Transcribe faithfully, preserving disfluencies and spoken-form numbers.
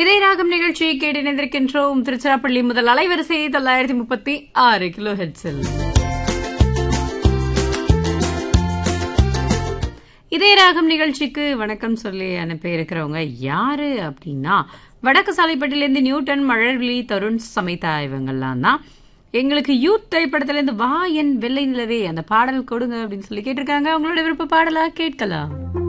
இதய ராகம் நிகழ்ச்சியை கேட்டு இணைந்திருக்கின்றோம். திருச்சிராப்பள்ளி முதல் அலைவரிசை தொள்ளாயிரத்தி முப்பத்தி ஆறு கிலோ ஹெட்ஸில். இதய ராகம் நிகழ்ச்சிக்கு வணக்கம் சொல்லி அனுப்பி இருக்கிறவங்க யாரு அப்படின்னா, வடக்கு சாலைப்பட்டிலேருந்து நியூட்டன், மழர்விழி, தருண், சமைத்தா இவங்கெல்லாம் தான். எங்களுக்கு யூத் திரைப்படத்திலேருந்து வா என் வெள்ளை நிலவே அந்த பாடல் கொடுங்க அப்படின்னு சொல்லி கேட்டிருக்காங்க. அவங்களோட விருப்ப பாடலா கேட்கலாம்.